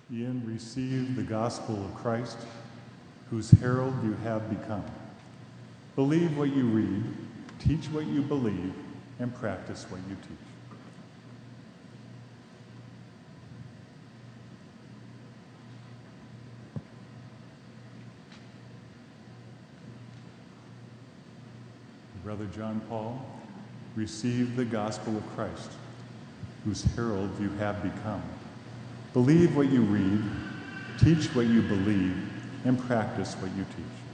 Ian, receive the gospel of Christ, whose herald you have become. Believe what you read, teach what you believe, and practice what you teach. Brother John Paul, receive the gospel of Christ, whose herald you have become. Believe what you read, teach what you believe, and practice what you teach.